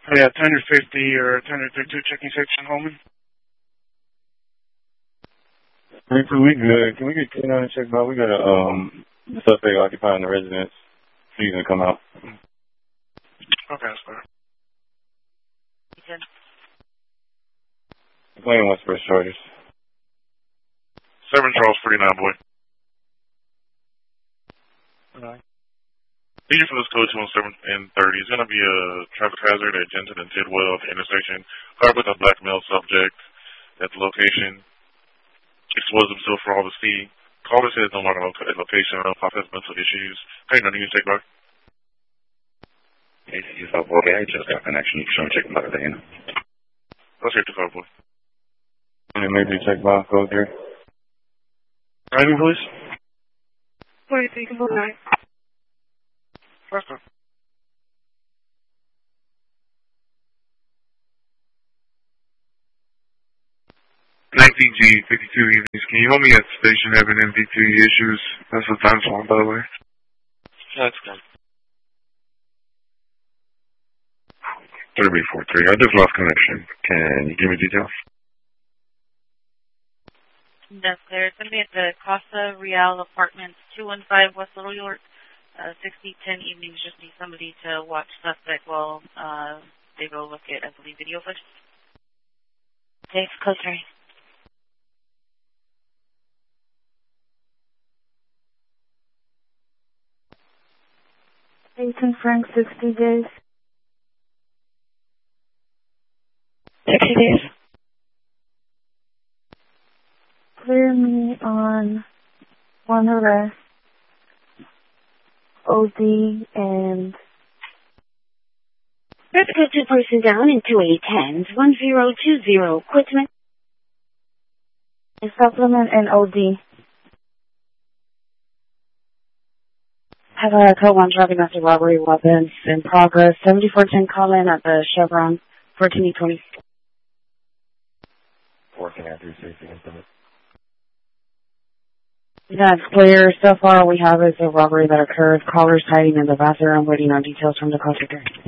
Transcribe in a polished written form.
Oh, yeah, 1050 or 1052 checking section, Holman. We good. Can we get K9 checked out? We got a suspect occupying the residence. He's gonna come out. Okay, that's fair. Playing West First Chargers. 7 Charles 49, boy. Thank you for this code 217 and 30. It's going to be a traffic hazard at Jensen and Tidwell at the intersection. Car with a black male subject at the location. Exposed himself for all to see. Caller says no longer location of process mental issues. Hey, no need to take back. Hey, boy, I just got connection. You can check them out again. Let's hear the boy. Maybe check my code here. Driving, please. 43 to 49. First one. G52 evenings. Can you help me at the station having MD2 issues? That's the time slot, by the way. That's good. 3843. I just lost connection. Can you give me details? That's clear. It's going to be at the Casa Real Apartments, 215 West Little York, 6010 evenings. Just need somebody to watch suspect while they go look at, I believe, video footage. Okay, code 3. Jason Frank, 60 days. 60 days. Clear me on one arrest, OD, and... Let's go 2 person down in 2810s, 1020, Quitman. A supplement and OD. Have a code 1 driving after robbery, weapons in progress. 7410 call in at the Chevron, 1420. Working after safety incident. That's clear. So far, all we have is a robbery that occurred. Callers hiding in the bathroom, waiting on details from the cluster.